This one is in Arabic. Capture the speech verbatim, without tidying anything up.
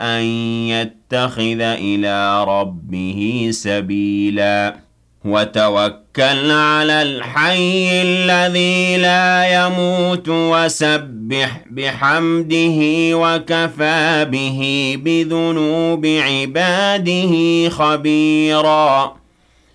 أن يتخذ إلى ربه سبيلا وتوكل على الحي الذي لا يموت وسبح بحمده وكفى به بذنوب عباده خبيرا